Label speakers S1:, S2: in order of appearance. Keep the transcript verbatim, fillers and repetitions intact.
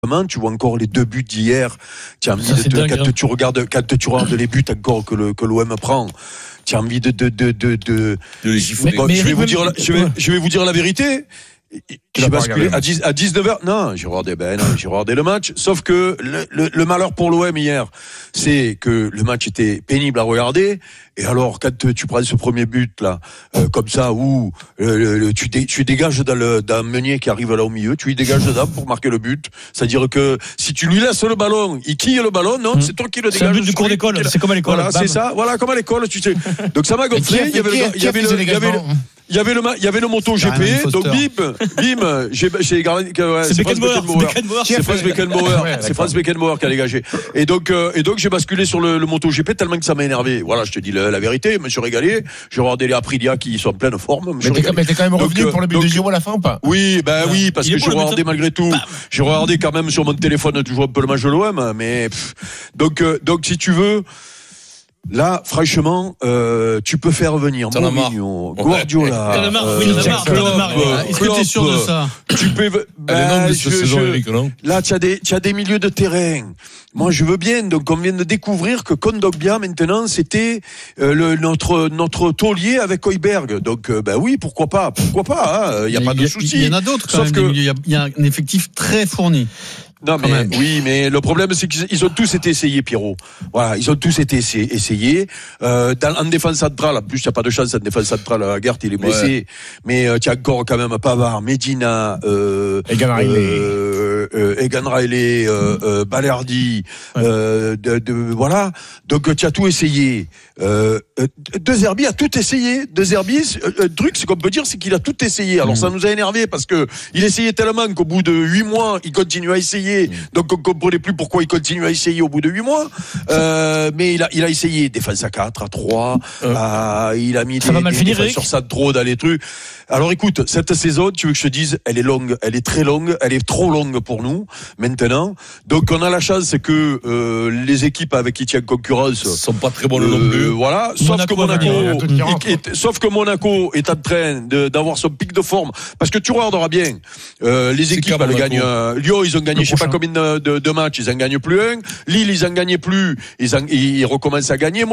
S1: Tu vois encore les deux buts d'hier. Tu as envie
S2: Ça,
S1: de, de
S2: dingue,
S1: quand
S2: hein.
S1: tu regardes, quand tu regardes les buts encore que le que l'O M prend. Tu as envie de de de de de.
S3: de les gifler.
S1: Bon,
S2: mais
S1: je vais
S2: Eric,
S1: vous dire, la, je vais je vais vous dire la vérité. J'ai basculé à, dix, à dix-neuf heures. Non, j'ai regardé, ben non, j'ai regardé le match. Sauf que le, le, le malheur pour l'O M hier, c'est que le match était pénible à regarder. Et alors, quand tu prends ce premier but là, euh, comme ça, où euh, le, tu, dé, tu dégages dans le dans Meunier qui arrive là au milieu, tu lui dégages dedans pour marquer le but. C'est-à-dire que si tu lui laisses le ballon, il quille le ballon, non, mmh. c'est toi qui le dégages.
S2: C'est un but du cours d'école. C'est comme à l'école.
S1: Voilà, c'est ça. Voilà, comme à l'école. Tu sais. Donc ça m'a gonflé. Il y avait le, il y avait le, il y avait le, il y avait le, il y avait le moto G P. Donc bim, bim, j'ai, j'ai gardé. Ouais,
S2: c'est Beckenbauer.
S1: C'est Franz Beckenbauer. C'est Franz Beckenbauer qui a dégagé. Et donc, euh, et donc j'ai basculé sur le, le moto G P tellement que ça m'a énervé. Voilà, je te dis la, la vérité. Je me suis régalé. J'ai regardé les Aprilia qui sont en pleine forme.
S4: Mais t'es, mais t'es quand même revenu donc, pour le but donc, de Giroud à la fin ou pas?
S1: Oui, ben bah, oui, parce que j'ai regardé malgré tout. J'ai regardé quand même sur mon téléphone toujours un peu le match de l'O M, mais pff, donc euh, donc si tu veux. Là, franchement, euh, tu peux faire revenir Mourinho, Guardiola,
S2: T'en as marre, oui, t'en as marre, t'en as marre. Est-ce que t'es sûr de ça?
S1: Tu peux,
S3: ben, je, je, saison, Eric, non
S1: là, tu as des, tu as des milieux de terrain. Moi, je veux bien. Donc, on vient de découvrir que Kondogbia, maintenant, c'était euh, le, notre notre taulier avec Højbjerg. Donc, euh, ben oui, pourquoi pas, pourquoi pas. Il hein, y a pas de souci.
S2: Il y en a d'autres. Quand Sauf même, que il y, y a un effectif très fourni.
S1: Non mais même. oui, mais le problème c'est qu'ils ont tous été essayés, Pierrot. Voilà, ils ont tous été essayés. Euh, dans, en défense centrale, en plus il n'y a pas de chance en défense centrale. Aguerd il est blessé, ouais. mais euh, tu as encore quand même Pavard, Medina, euh,
S4: Egan Riley,
S1: euh, euh, Egan Riley, euh, euh, Balerdi, ouais. euh, de, de, voilà. Donc tu as tout essayé. Euh, De Zerbi a tout essayé. De Zerbi, le truc, c'est qu'on peut dire, c'est qu'il a tout essayé. Alors mmh. ça nous a énervé parce que il essayait tellement qu'au bout de huit mois, il continue à essayer. Donc on ne comprenait plus pourquoi il continue à essayer au bout de huit mois. Euh, mais il a, il a essayé défense à quatre, à trois. Euh, à, il a mis
S2: ça
S1: des,
S2: va
S1: des défenseurs ça trop dans les trucs. Alors écoute, cette saison, tu veux que je te dise, elle est longue, elle est très longue, elle est trop longue pour nous maintenant. Donc on a la chance que euh, les équipes avec qui tient concurrence
S3: sont pas très bonnes
S1: euh,
S3: non plus.
S1: Voilà, sauf Monaco, que Monaco, est, est, sauf que Monaco est en train de, d'avoir son pic de forme. Parce que tu regarderas bien, euh, les équipes elles gagnent. Euh, Lyon, ils ont gagné, je sais pas combien de, de, de matchs, ils en gagnent plus un. Lille, ils en gagnaient plus, ils, en, ils recommencent à gagner.